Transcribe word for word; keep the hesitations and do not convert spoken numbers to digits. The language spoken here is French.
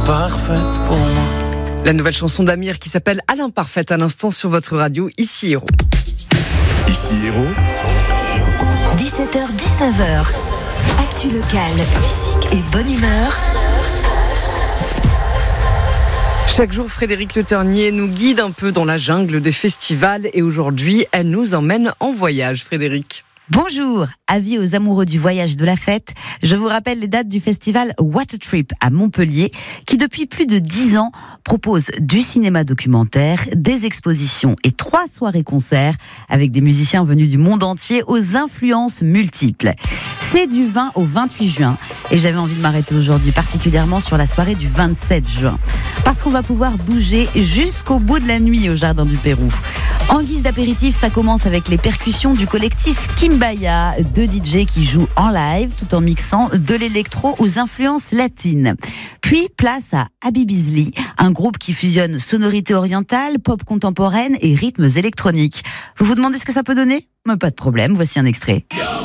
l'imparfaite pour moi. La nouvelle chanson d'Amir qui s'appelle À l'imparfaite à l'instant sur votre radio, ici Héros. Ici Héros. dix-sept heures dix-neuf heures. Actu locale, musique et bonne humeur. Chaque jour, Frédéric Le Ternier nous guide un peu dans la jungle des festivals et aujourd'hui, elle nous emmène en voyage, Frédéric. Bonjour, avis aux amoureux du voyage de la fête, je vous rappelle les dates du festival What a Trip à Montpellier, qui depuis plus de dix ans propose du cinéma documentaire, des expositions et trois soirées-concerts avec des musiciens venus du monde entier aux influences multiples. C'est du vingt au vingt-huit juin et j'avais envie de m'arrêter aujourd'hui particulièrement sur la soirée du vingt-sept juin, parce qu'on va pouvoir bouger jusqu'au bout de la nuit au Jardin du Pérou. En guise d'apéritif, ça commence avec les percussions du collectif Kimbaya, deux D J qui jouent en live tout en mixant de l'électro aux influences latines. Puis place à Habibizli, un groupe qui fusionne sonorités orientales, pop contemporaine et rythmes électroniques. Vous vous demandez ce que ça peut donner ? Mais pas de problème, voici un extrait.